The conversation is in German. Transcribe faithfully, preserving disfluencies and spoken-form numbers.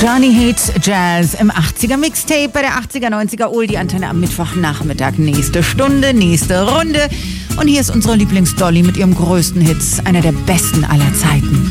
Johnny Hates Jazz im achtziger Mixtape bei der achtziger neunziger Oldie Antenne am Mittwochnachmittag. Nächste Stunde, nächste Runde. Und hier ist unsere Lieblingsdolly mit ihrem größten Hits, einer der besten aller Zeiten.